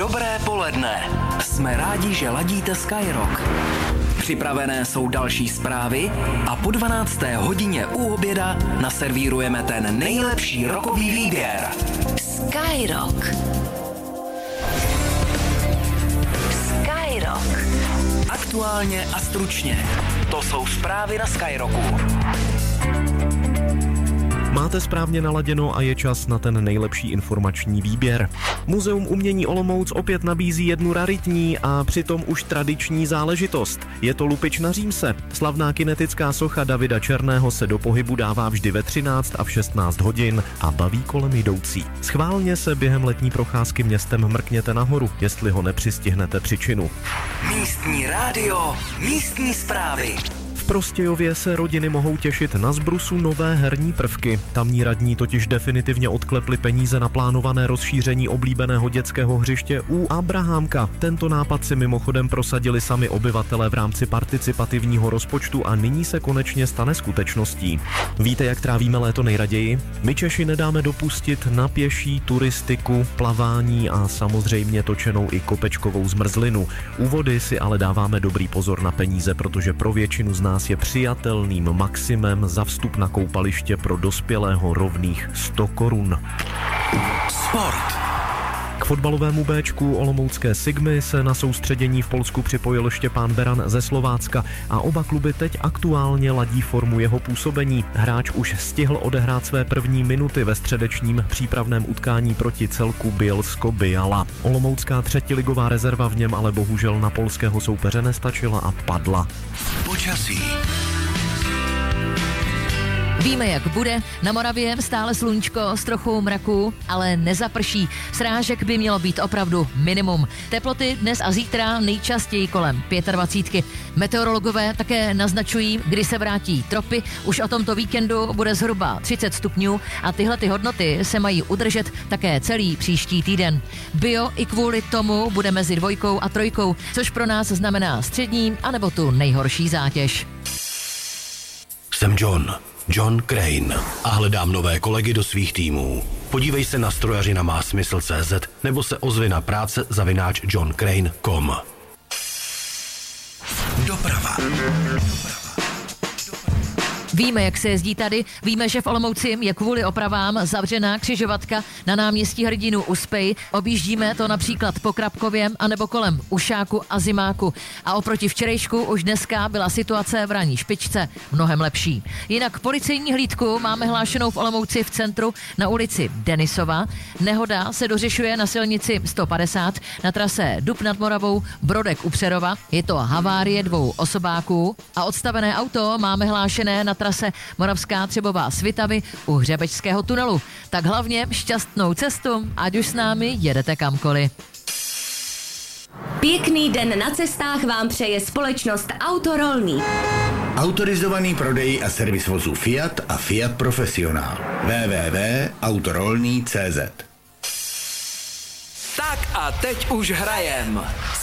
Dobré poledne. Jsme rádi, že ladíte Skyrock. Připravené jsou další zprávy a po 12. hodině u oběda naservírujeme ten nejlepší rockový výběr. Skyrock. Skyrock. Aktuálně a stručně. To jsou zprávy na Skyrocku. Máte správně naladěno a je čas na ten nejlepší informační výběr. Muzeum umění Olomouc opět nabízí jednu raritní a přitom už tradiční záležitost. Je to lupič na římse. Slavná kinetická socha Davida Černého se do pohybu dává vždy ve 13 a v 16 hodin a baví kolem jdoucí. Schválně se během letní procházky městem mrkněte nahoru, jestli ho nepřistihnete při činu. Místní rádio, místní zprávy. V Prostějově se rodiny mohou těšit na zbrusu nové herní prvky. Tamní radní totiž definitivně odklepli peníze na plánované rozšíření oblíbeného dětského hřiště u Abrahámka. Tento nápad si mimochodem prosadili sami obyvatelé v rámci participativního rozpočtu a nyní se konečně stane skutečností. Víte, jak trávíme léto nejraději? My Češi nedáme dopustit na pěší, turistiku, plavání a samozřejmě točenou i kopečkovou zmrzlinu. U vody si ale dáváme dobrý pozor na peníze, protože pro většinu z nás je přijatelným maximem za vstup na koupaliště pro dospělého rovných 100 korun. Sport. K fotbalovému béčku olomoucké Sigmy se na soustředění v Polsku připojil Štěpán Beran ze Slovácka a oba kluby teď aktuálně ladí formu jeho působení. Hráč už stihl odehrát své první minuty ve středečním přípravném utkání proti celku Bielsko-Biala. Olomoucká třetiligová rezerva v něm ale bohužel na polského soupeře nestačila a padla. Počasí. Víme, jak bude. Na Moravě stále sluníčko s trochou mraku, ale nezaprší. Srážek by mělo být opravdu minimum. Teploty dnes a zítra nejčastěji kolem 25. Meteorologové také naznačují, kdy se vrátí tropy. Už o tomto víkendu bude zhruba 30 stupňů a tyhle hodnoty se mají udržet také celý příští týden. Bio i kvůli tomu bude mezi 2 a 3, což pro nás znamená střední anebo tu nejhorší zátěž. Jsem John Crane a hledám nové kolegy do svých týmů. Podívej se na strojařina má smysl.cz nebo se ozvi na práce@johncrane.com. Doprava. Víme, jak se jezdí tady, víme, že v Olomouci je kvůli opravám zavřená křižovatka na náměstí Hrdinů Uspej. Objíždíme to například po Krabkově anebo kolem Ušáku a Zimáku. A oproti včerejšku už dneska byla situace v ranní špičce mnohem lepší. Jinak policejní hlídku máme hlášenou v Olomouci v centru na ulici Denisova. Nehoda se dořešuje na silnici 150 na trase Dub nad Moravou Brodek u Přerova. Je to havárie 2 osobáků a odstavené auto máme hlášené na trase Moravská Třebová Svitavy u Hřebečského tunelu. Tak hlavně šťastnou cestu, ať už s námi jedete kamkoliv. Pěkný den na cestách vám přeje společnost Autorolný. Autorizovaný prodej a servis vozů Fiat a Fiat Profesionál. www.autorolný.cz. Tak a teď už hrajem.